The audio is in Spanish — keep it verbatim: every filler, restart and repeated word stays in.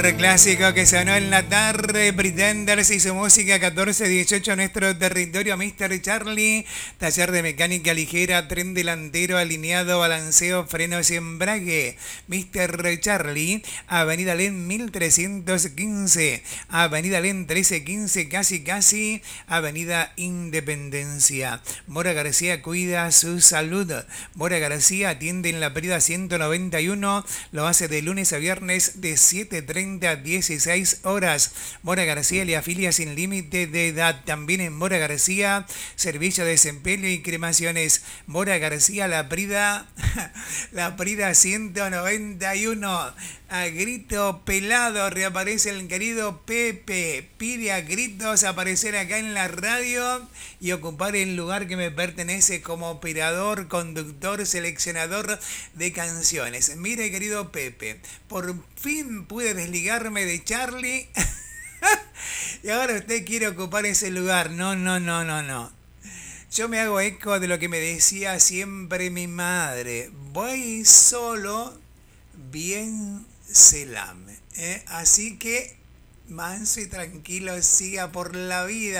Clásico que sonó en la tarde, Pretenders y su música catorce dieciocho, nuestro territorio, mister Charlie, taller de mecánica ligera, tren delantero, alineado, balanceo, frenos y embrague. mister Charlie, Avenida Len mil trescientos quince, Avenida Len trece quince, casi casi, Avenida Independencia. Mora García cuida su salud. Mora García atiende en la Prida ciento noventa y uno, lo hace de lunes a viernes de siete treinta a dieciséis horas. Mora García le afilia sin límite de edad. También en Mora García, servicio de desempeño y cremaciones. Mora García, La Prida, La Prida ciento noventa y uno. A grito pelado reaparece el querido Pepe. Pide a gritos aparecer acá en la radio y ocupar el lugar que me pertenece como operador, conductor, seleccionador de canciones. Mire, querido Pepe, por fin pude desligarme de Charlie y ahora usted quiere ocupar ese lugar. No, no, no, no, no. Yo me hago eco de lo que me decía siempre mi madre. Voy solo, bien se lame. ¿eh? Así que manso y tranquilo siga por la vida.